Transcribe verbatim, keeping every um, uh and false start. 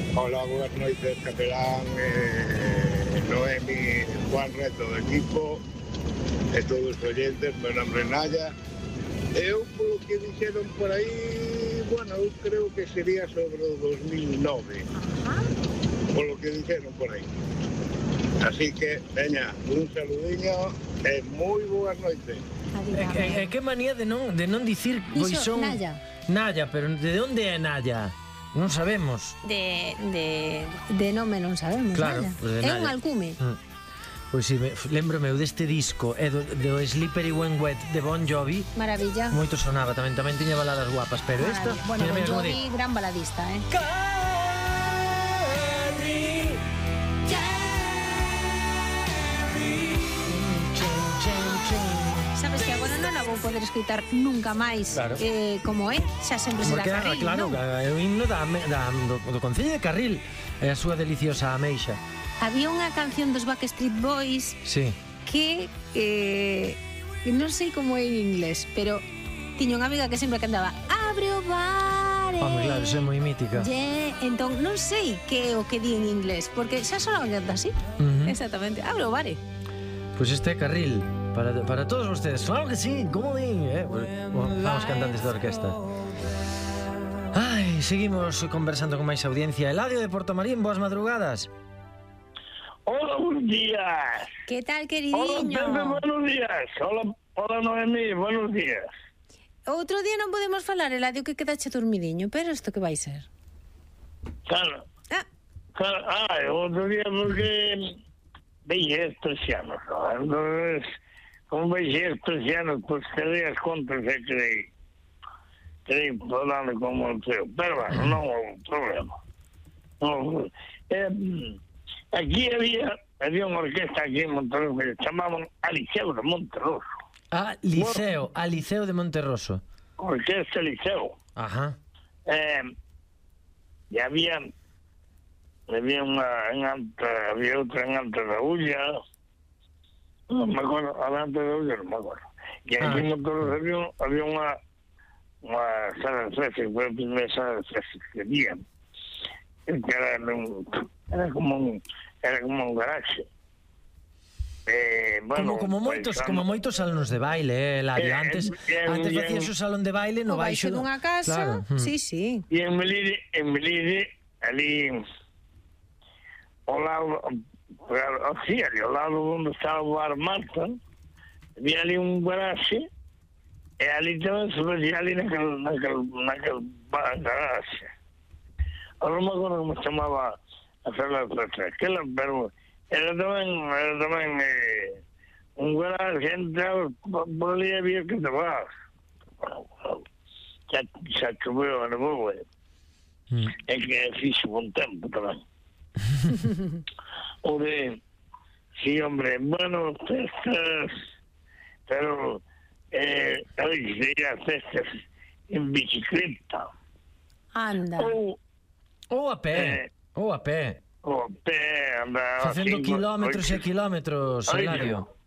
Hola, boas noites, Capelán, eh, Noemi, Juan Reto do equipo e todos os oyentes. Meu nombre é Naya. Eu, polo que dixeron por aí, bueno, eu creo que sería sobre o dos mil nove. Ajá. Polo que dixeron por aí. Así que, veña, un saludiño e moi boas noites. E, e, e que manía de non, de non dicir pois Iso, son... Naya. Naya, pero de onde é Naya? Non sabemos. De, de, de nome non sabemos, Claro, Naya. pues de É un Naya. alcume. Mm. Pois si, me, lembro-me deste disco é do, do Slippery When Wet de Bon Jovi. Maravilla. Moito sonaba tamén, tamén tiña baladas guapas, pero esta... Maravilla. Bueno, mira, Bon mira como Jovi, di. gran baladista, eh. Carrie, Carrie, chin, chin, chin. Sabes que agora non a vou poder escritar nunca máis. Claro. eh, Como é, xa sempre será Porque, Carril, claro, non? é o himno da, da, do, do Concello de Carril, é a súa deliciosa ameixa. Había unha canción dos Backstreet Boys Sí. que eh, que non sei como é en inglés, pero tiña unha amiga que sempre cantaba Abre o bare. Home, claro, isso é moi mítica. Yeah. Entón non sei que é o que di en inglés, porque xa só canta así. Uh -huh. Exactamente, Abre o bare. Pois pues este é Carril para, para todos vostedes. Claro que sí, como din, eh? Bueno, vamos cantantes da orquesta. Ai, seguimos conversando con máis audiencia. Eladio de Portomarín, boas madrugadas. Hola, buenos días. Que tal, Hola, queriño? Pepe, buenos días. Hola, hola, Noemí, buenos días. Outro día non podemos falar, Eladio, que quedache dormidiño, pero isto que vai ser? Claro, Ah, claro. Ah, otro día porque veis estos anos, ¿no? Entonces, como veis estos anos, pues quedé as contas e quedei, quedei falando como o teu. Pero bueno, non houve problema. Non, eh, aquí había, había unha orquesta aquí en Monterroso que se chamaban Aliceo de Monterroso. Ah, Liceo, a Liceo de Monterroso. Orquesta Liceo. Ajá. Eh, e había había unha en Anta, había outra en Anta da Ulla, non me acordo, a Anta da Ulla non me acordo. E aquí Ah. en Monterroso había, había unha unha sala de freses, foi a primeira sala de freses que había, que era, un, era como un era como un garaxe. Eh, bueno, Como, como moitos, paisano. como moitos salones de baile, eh, Eladio. Eh, Antes, eh, antes eh, facías o salón de baile no no baixo baixo dunha casa, Claro. sí, sí. E en Melide, en Melide, ali ao lado, así, ali ao lado onde estaba o bar Marta, había ali un garaxe, e ali tamén se facía ali naquel, naquel, naquel bar, garaxe. Ahora non me acordo como se chamaba a sala de fiesta, aquela, pero era tamén, era tamén eh, un garaxe, entraba por ali había que te vas. Xa, xa choveu, nevou, eh. Mm. É que fixo bon tempo tamén. O de, sí, hombre, bueno, festas, pero eh, a ver, sería festas en bicicleta. Anda. Ou, Ou a pé, Eh, ou a pé. ou a pé, andar Facendo cinco, kilómetros e oito, kilómetros, oito, Eladio.